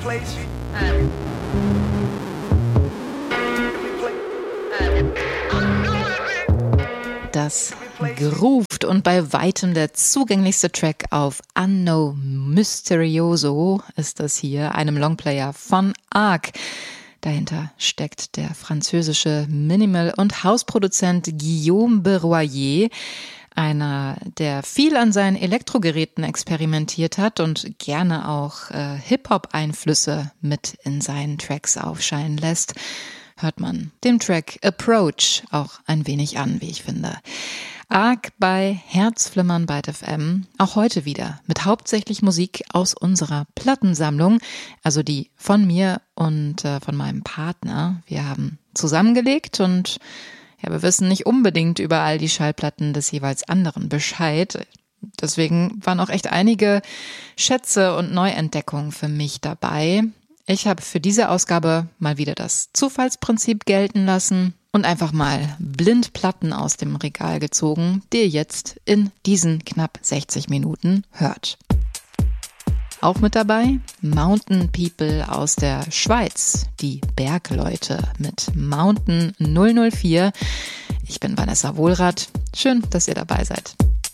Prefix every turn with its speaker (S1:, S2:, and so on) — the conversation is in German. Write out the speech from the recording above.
S1: Das grooved und bei weitem der zugänglichste Track auf Anno Mysterioso ist das hier, einem Longplayer von Arc. Dahinter steckt der französische Minimal- und Hausproduzent Guillaume Beroyer, einer, der viel an seinen Elektrogeräten experimentiert hat und gerne auch Hip-Hop-Einflüsse mit in seinen Tracks aufscheinen lässt. Hört man dem Track Approach auch ein wenig an, wie ich finde. Arc bei Herzflimmern bei FM, auch heute wieder mit hauptsächlich Musik aus unserer Plattensammlung, also die von mir und von meinem Partner. Wir haben zusammengelegt und ja, wir wissen nicht unbedingt über all die Schallplatten des jeweils anderen Bescheid. Deswegen waren auch echt einige Schätze und Neuentdeckungen für mich dabei. Ich habe für diese Ausgabe mal wieder das Zufallsprinzip gelten lassen und einfach mal blind Platten aus dem Regal gezogen, die ihr jetzt in diesen knapp 60 Minuten hört. Auch mit dabei Mountain People aus der Schweiz, die Bergleute mit Mountain 004. Ich bin Vanessa Wohlrath. Schön, dass ihr dabei seid.